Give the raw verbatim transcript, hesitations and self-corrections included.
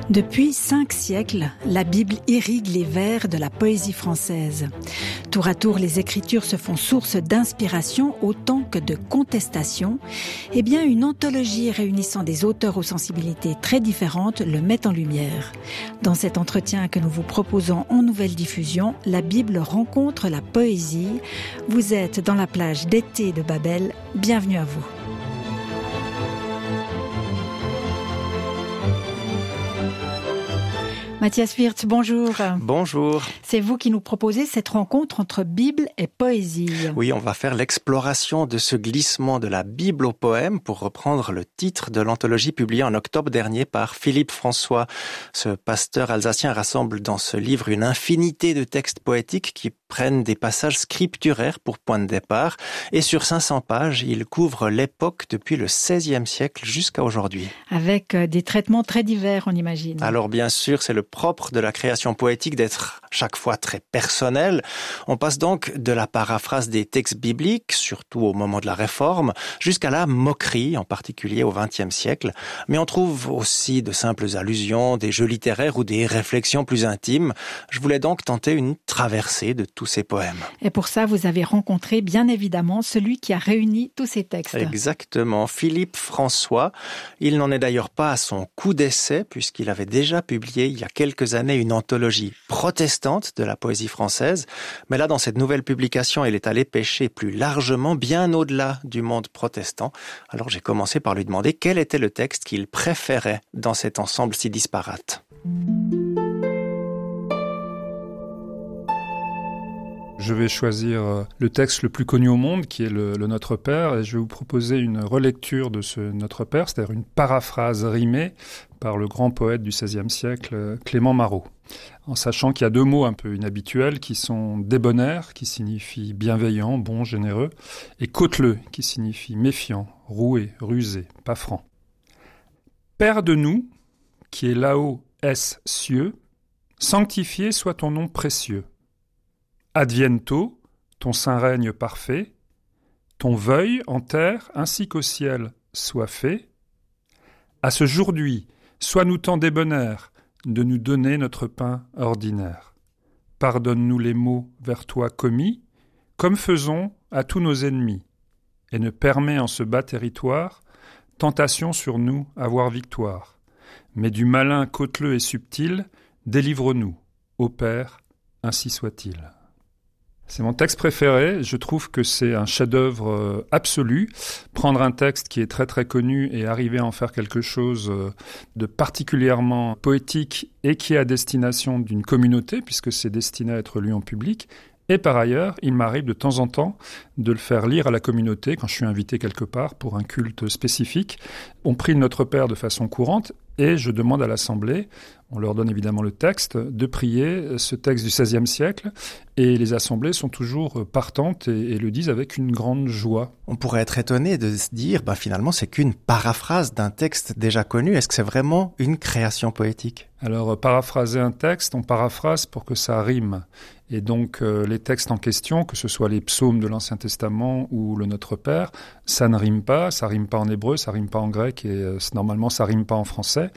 Depuis cinq siècles, la Bible irrigue les vers de la poésie française. Tour à tour, les Écritures se font source d'inspiration autant que de contestation. Eh bien, une anthologie réunissant des auteurs aux sensibilités très différentes le met en lumière. Dans cet entretien que nous vous proposons en nouvelle diffusion, la Bible rencontre la poésie. Vous êtes dans la plage d'été de Babel. Bienvenue à vous. Matthias Wirtz, bonjour. Bonjour. C'est vous qui nous proposez cette rencontre entre Bible et poésie. Oui, on va faire l'exploration de ce glissement de la Bible au poème pour reprendre le titre de l'anthologie publiée en octobre dernier par Philippe François. Ce pasteur alsacien rassemble dans ce livre une infinité de textes poétiques qui prennent des passages scripturaires pour point de départ. Et sur cinq cents pages, il couvre l'époque depuis le seizième siècle jusqu'à aujourd'hui. Avec des traitements très divers, on imagine. Alors bien sûr, c'est le propre de la création poétique d'être chaque fois très personnel. On passe donc de la paraphrase des textes bibliques, surtout au moment de la Réforme, jusqu'à la moquerie, en particulier au vingtième siècle. Mais on trouve aussi de simples allusions, des jeux littéraires ou des réflexions plus intimes. Je voulais donc tenter une traversée de tous ces poèmes. Et pour ça, vous avez rencontré bien évidemment celui qui a réuni tous ces textes. Exactement, Philippe François. Il n'en est d'ailleurs pas à son coup d'essai, puisqu'il avait déjà publié il y a quelques années une anthologie protestante de la poésie française. Mais là, dans cette nouvelle publication, il est allé pêcher plus largement, bien au-delà du monde protestant. Alors j'ai commencé par lui demander quel était le texte qu'il préférait dans cet ensemble si disparate. Je vais choisir le texte le plus connu au monde, qui est le, le Notre Père, et je vais vous proposer une relecture de ce Notre Père, c'est-à-dire une paraphrase rimée par le grand poète du seizième siècle, Clément Marot. En sachant qu'il y a deux mots un peu inhabituels qui sont débonnaire, qui signifie bienveillant, bon, généreux, et côteleux, qui signifie méfiant, roué, rusé, pas franc. Père de nous, qui est là-haut, est-ce cieux, sanctifié soit ton nom précieux. Adviento, ton saint règne parfait, ton veuille en terre ainsi qu'au ciel soit fait. À ce jour-d'hui, sois-nous tant débonnaire de nous donner notre pain ordinaire. Pardonne-nous les maux vers toi commis, comme faisons à tous nos ennemis, et ne permets en ce bas territoire tentation sur nous avoir victoire. Mais du malin côteleux et subtil, délivre-nous, ô Père, ainsi soit-il. C'est mon texte préféré, je trouve que c'est un chef-d'œuvre absolu. Prendre un texte qui est très très connu et arriver à en faire quelque chose de particulièrement poétique et qui est à destination d'une communauté, puisque c'est destiné à être lu en public. Et par ailleurs, il m'arrive de temps en temps de le faire lire à la communauté quand je suis invité quelque part pour un culte spécifique. On prie le Notre Père de façon courante et je demande à l'Assemblée, on leur donne évidemment le texte, de prier ce texte du seizième siècle. Et les assemblées sont toujours partantes et, et le disent avec une grande joie. On pourrait être étonné de se dire, bah, finalement, c'est qu'une paraphrase d'un texte déjà connu. Est-ce que c'est vraiment une création poétique ? Alors, paraphraser un texte, on paraphrase pour que ça rime. Et donc, euh, les textes en question, que ce soit les psaumes de l'Ancien Testament ou le Notre Père, ça ne rime pas, ça rime pas en hébreu, ça rime pas en grec et euh, normalement ça rime pas en français.